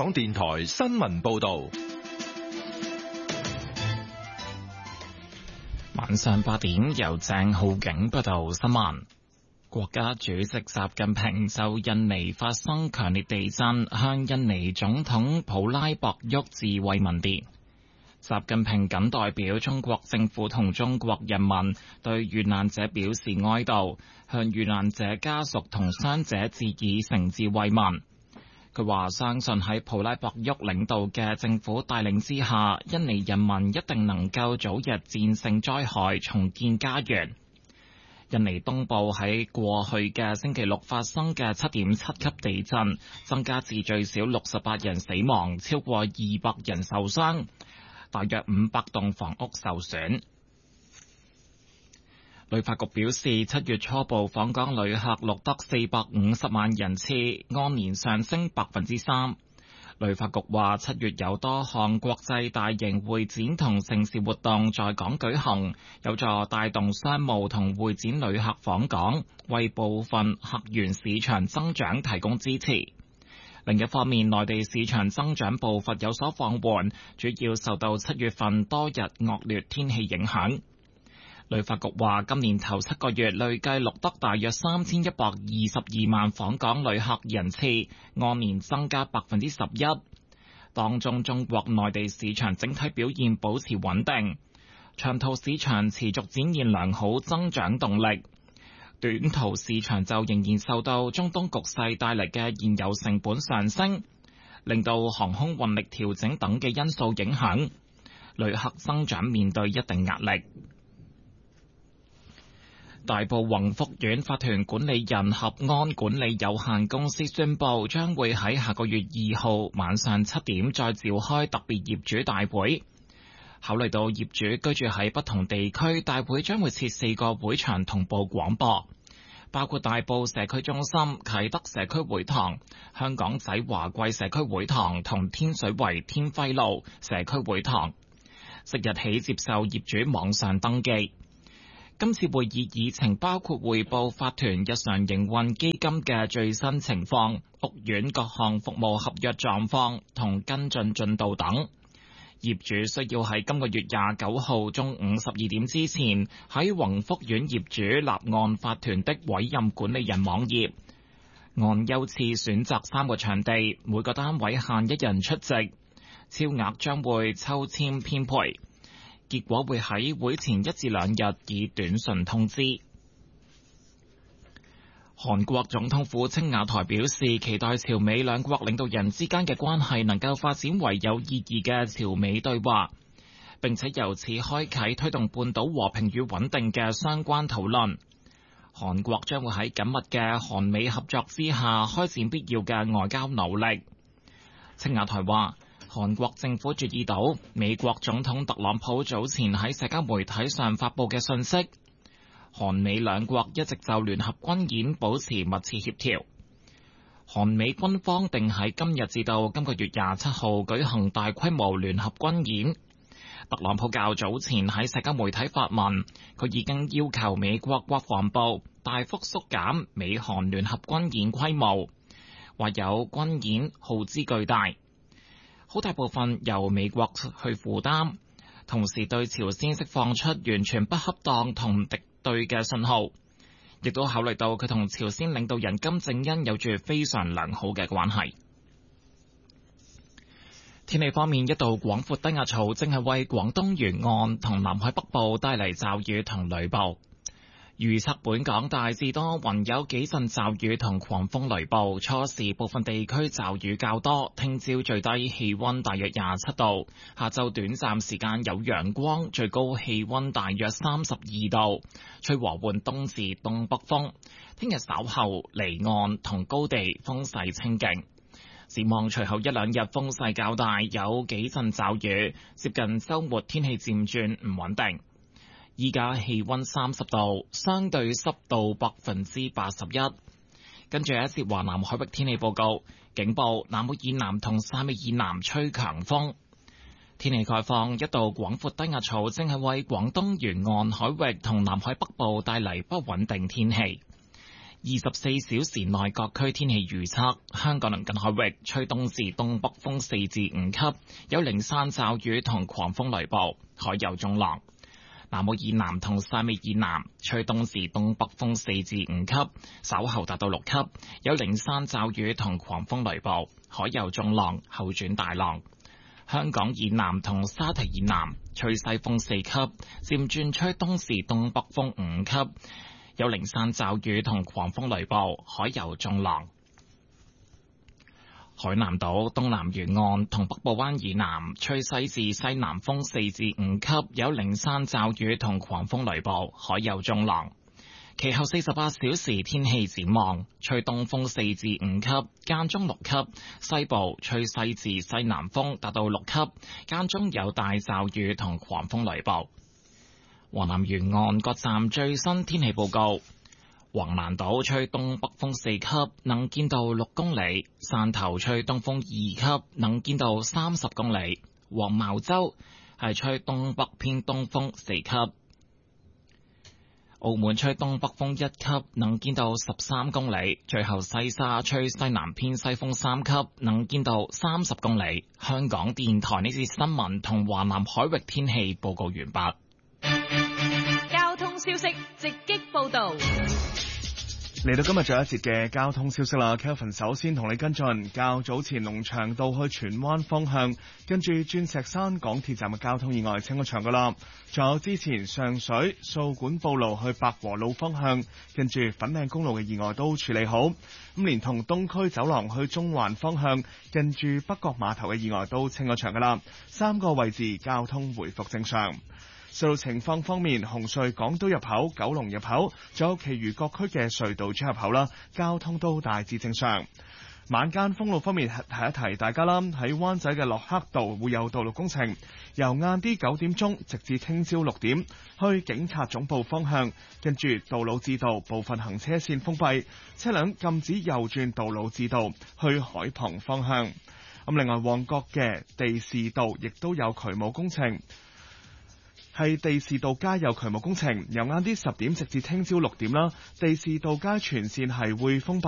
港電台新聞報道。 晚上8點，由鄭浩景報道新聞。國家主席習近平就印尼發生強烈地震，向印尼總統普拉博沃致慰問電。習近平謹代表中國政府同中國人民對遇難者表示哀悼，向遇難者家屬同傷者致以誠摯慰問。佢話相信喺普拉博沃領導嘅政府帶領之下，印尼人民一定能夠早日戰勝災害，重建家園。印尼東部喺過去嘅星期六發生嘅7.7級地震，增加至最少68人死亡，超過200人受傷，大約500棟房屋受損。旅發局表示，7月初步訪港旅客錄得450萬人次，按年上升3%。旅發局話，7月有多項國際大型會展同盛事活動在港舉行，有助帶動商務同會展旅客訪港，為部分客源市場增長提供支持。另一方面，內地市場增長步伐有所放緩，主要受到7月份多日惡劣天氣影響。旅發局話，今年頭7個月累計錄得大約3122萬訪港旅客人次，按年增加11%。當中中國內地市場整體表現保持穩定，長途市場持續展現良好增長動力，短途市場就仍然受到中東局勢帶嚟嘅現有成本上升，令到航空運力調整等嘅因素影響，旅客增長面對一定壓力。大埔宏福苑法團管理人合安管理有限公司宣布，將會喺下個月2號晚上7點再召開特別業主大會。考慮到業主居住喺不同地區，大會將會設4個會場同步廣播，包括大埔社區中心、啟德社區會堂、香港仔華貴社區會堂同天水圍天輝路社區會堂。即日起接受業主網上登記。今次會議議程包括匯報法團日常營運基金嘅最新情況、屋苑各項服務合約狀況同跟進進度等。業主需要喺今個月29號中午12點之前，喺宏福苑業主立案法團的委任管理人網頁按優次選擇3個場地，每個單位限1人出席，超額將會抽籤編配。結果會喺會前1至2日以短信通知。韓國總統府青瓦台表示，期待朝美兩國領導人之間嘅關係能夠發展為有意義嘅朝美對話，並且由此開啟推動半島和平與穩定嘅相關討論。韓國將會喺緊密嘅韓美合作之下開展必要嘅外交努力。青瓦台話，韓國政府注意到美國總統特朗普早前喺社交媒體上發布嘅信息，韓美兩國一直就聯合軍演保持密切協調。韓美軍方定喺今日至到今個月27號舉行大規模聯合軍演。特朗普較早前喺社交媒體發文，佢已經要求美國國防部大幅縮減美韓聯合軍演規模，話有軍演耗資巨大，好大部分由美國去負擔，同時對朝鮮釋放出完全不恰當同敵對嘅信號，亦都考慮到佢同朝鮮領導人金正恩有住非常良好嘅關係。天氣方面，一道廣闊低壓槽正係為廣東沿岸同南海北部帶嚟驟雨同雷暴。預測本港大致多雲，有幾陣驟雨同狂風雷暴，初時部分地區驟雨較多。聽朝最低氣溫大約27度，下晝短暫時間有陽光，最高氣溫大約32度，吹和緩東至東北風。聽日稍後離岸同高地風勢清勁。展望隨後1-2日風勢較大，有幾陣驟雨，接近週末天氣漸轉唔穩定。依家氣溫30度，相對濕度81%。跟住一節華南海域天氣報告，警報：南澳以南同汕尾以南吹強風。天氣概況：一道廣闊低壓槽正係為廣東沿岸海域同南海北部帶嚟不穩定天氣。 24小時內各區天氣預測：香港鄰近海域吹東至東北風4至5級，有零散驟雨同狂風雷暴，海有中浪。南澳以南同汕尾以南吹東至東北風4至5級，稍後達到6級，有零散驟雨同狂風雷暴，海有中浪，後轉大浪。香港以南同沙堤以南吹西風4級，漸轉吹東至東北風5級。有零散驟雨同狂風雷暴，海有中浪。海南島東南沿岸同北部灣以南吹西至西南風4至5級，有零散驟雨同狂風雷暴，海有中浪。其後48小時天氣展望：吹東風4至5級，間中6級；西部吹西至西南風達到6級，間中有大驟雨同狂風雷暴。華南沿岸各站最新天氣報告：橫瀾島吹東北風4級，能見度6公里；汕頭吹東風2級，能見度30公里；黃茅洲係吹東北偏東風4級；澳門吹東北風1級，能見度13公里；最後西沙吹西南偏西風3級，能見度30公里。香港電台呢節新聞同華南海域天氣報告完畢。 交通消息直擊報道。 嚟到今日最後一節嘅交通消息啦 ，Kelvin 首先同你跟進較早前龍翔道去荃灣方向，跟住鑽石山港鐵站嘅交通意外清咗場噶啦。仲有之前上水掃管埔路去百和路方向，跟住粉嶺公路嘅意外都處理好。咁連同東區走廊去中環方向，跟住北角碼頭嘅意外都清咗場噶啦，3個位置交通回復正常。隧道情況方面，紅隧港島入口、九龍入口，仲有其餘各區嘅隧道出入口啦，交通都大致正常。晚間封路方面，提一提大家啦，喺灣仔嘅洛克道會有道路工程，由晏啲9點鐘直至聽朝6點，去警察總部方向，跟住道路至道部分行車線封閉，車輛禁止右轉道路至道去海傍方向。咁另外，旺角嘅地士道亦都有渠務工程。係地士道街有渠務工程，由晏啲10點直至聽朝6點啦。地士道街全線係會封閉。